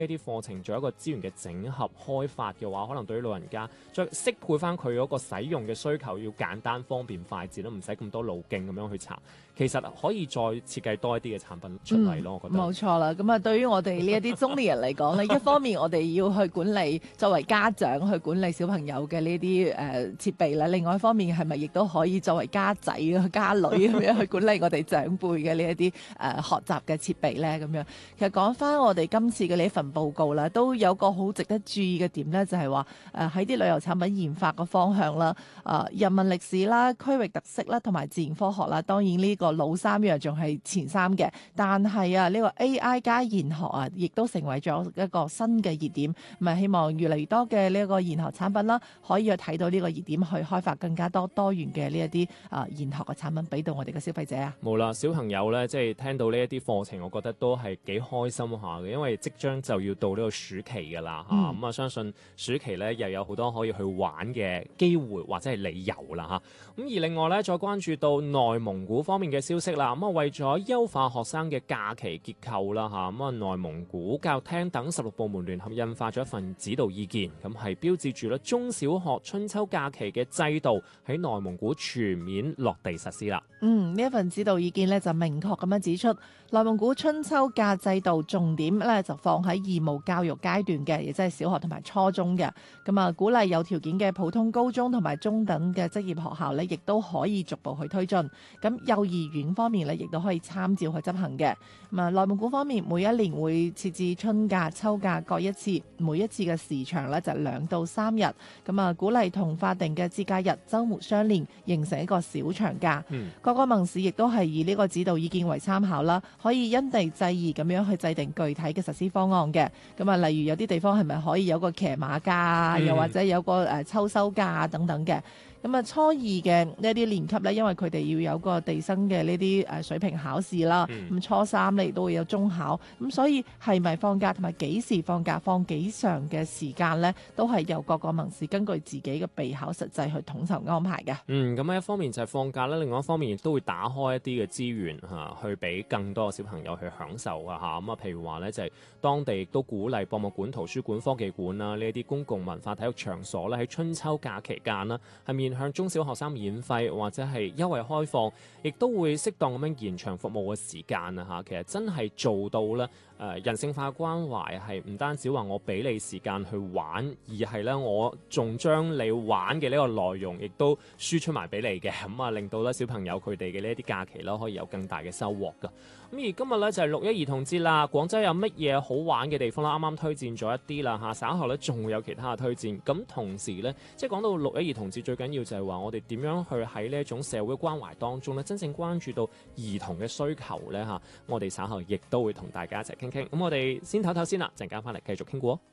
呢啲課程做一個資源嘅整合開發嘅話，可能對於老人家再適配翻佢嗰個使用嘅需求，要簡單方便快捷，都唔使咁多路徑咁樣去查。其實可以再設計多一啲嘅產品出嚟咯，我覺得。 冇錯啦，咁啊對於我哋呢一啲中年人嚟講咧，一方面我哋要去管理作為家長去管理小朋友嘅呢啲設備啦，另外一方面係咪亦都可以作為家仔家女咁樣去管理我哋長輩嘅呢一啲學習嘅設備咧咁樣？其實講翻我哋今次嘅呢一份報告啦，都有個好值得注意嘅點咧，就係話喺啲旅遊產品研發嘅方向啦，人文歷史啦、區域特色啦同埋自然科學啦，當然呢個老三樣仲係前三嘅，但係呢個 AI 加研學亦都成為咗一個新嘅熱點，咁啊希望越嚟越多嘅呢一個研學產品啦，可以去睇到呢個熱點，去開發更加多元嘅呢一啲研學嘅產品俾到我哋嘅消費者啊。 冇啦，小朋友咧，即係聽到呢一啲課程，我覺得都係幾開心下嘅，因為即將就要到呢個暑期㗎啦嚇，咁啊相信暑期咧又有好多可以去玩嘅機會或者係理由啦嚇。咁而另外咧，再關注到內蒙古方面嘅消息啦，咁啊為咗優化學生嘅假期結構啦嚇，咁啊內蒙古教育廳等16部門聯合印發咗一份指導意見，咁係標誌住咧中小學春秋假期嘅制度喺內蒙古全面落地實施啦。 呢一份指導意見咧就明確咁樣指出，內蒙古春秋假制度重點咧就放喺義務教育階段嘅，亦即係小學同埋初中嘅。咁啊，鼓勵有條件嘅普通高中同埋中等嘅職業學校咧，亦都可以逐步去推進。咁幼兒園方面咧，亦都可以參照去執行嘅。咁啊，內蒙古方面每一年會設置春假、秋假各一次，每一次嘅時長咧就2到3日。咁啊，鼓勵同法定嘅節假日、週末相連，形成一個小長假。各個盟市亦都係以呢個指導意見為參考啦，可以因地制宜咁樣去制定具體嘅實施方案嘅。咁啊，例如有啲地方係咪可以有個騎馬假，又或者有個秋收假等等嘅。咁啊，初二嘅呢啲年級咧，因為佢哋要有個地生嘅呢啲水平考試啦。咁初三咧亦都會有中考，咁所以係咪放假同埋幾時放假、放幾長嘅時間咧，都係由各個盟市根據自己嘅備考實際去統籌安排嘅。 咁一方面就係放假啦，另外一方面亦都會打開一啲嘅資源去俾更多嘅小朋友去享受啊嚇。咁啊，譬如話咧就係當地亦都鼓勵博物館、圖書館、科技館啦呢一啲公共文化體育場所咧喺春秋假期間啦係面向中小學生免費或者係優惠開放，亦都會適當咁樣延長服務嘅時間啊嚇。其實真係做到咧人性化關懷，係唔單止話我俾你時間去玩，而係咧我仲將你玩嘅呢個內容亦都輸出埋俾你嘅，咁啊令到咧小朋友佢哋嘅呢一啲假期啦可以有更大嘅收穫㗎。咁而今日咧就係6一兒童節啦，廣州有乜嘢好玩嘅地方啦？啱啱推薦咗一啲啦嚇，稍後咧仲會有其他嘅推薦。咁同時咧，即係講到6一兒童節，最緊要就係話我哋點樣去喺呢一種社會關懷當中咧，真正關注到兒童嘅需求咧嚇。我哋稍後亦都會同大家一齊傾傾。咁我哋先唞唞先啦，陣間翻嚟繼續傾過。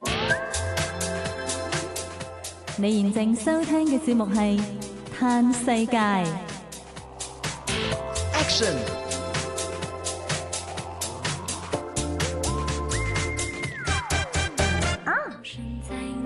你現正收聽嘅節目係《嘆世界》。 Action